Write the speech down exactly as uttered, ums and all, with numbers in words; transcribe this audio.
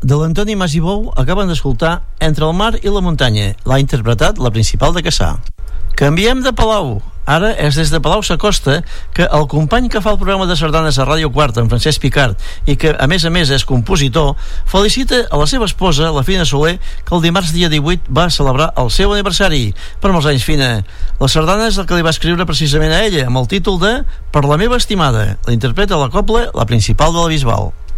de l'Antoni Masibou acaben d'escoltar Entre el mar i la muntanya. L'ha interpretat la Principal de Cassà. Canviem de Palau. Ara és des de Palau s'acosta que el company que fa el programa de sardanes a Ràdio Quarta, en Francesc Picart, i que a més a més és compositor, felicita a la seva esposa, la Fina Soler, que el dimarts dia divuit va celebrar el seu aniversari. Per molts anys, Fina. La sardana és el que li va escriure precisament a ella, amb el títol de Per la meva estimada. La interpreta la cobla La Principal de la Bisbal.